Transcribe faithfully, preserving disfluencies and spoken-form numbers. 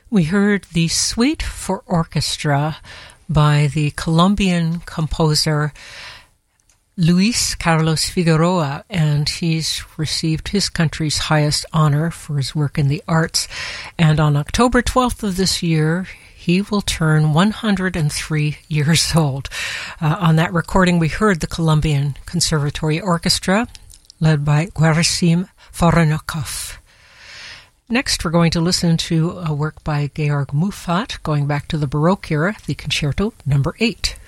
We heard the Suite for Orchestra by the Colombian composer Luis Carlos Figueroa, and he's received his country's highest honor for his work in the arts. And on October twelfth of this year, he will turn one hundred three years old. Uh, on that recording, we heard the Colombian Conservatory Orchestra, led by Gerasim Voronkov. Next, we're going to listen to a work by Georg Muffat, going back to the Baroque era, the Concerto Number eight.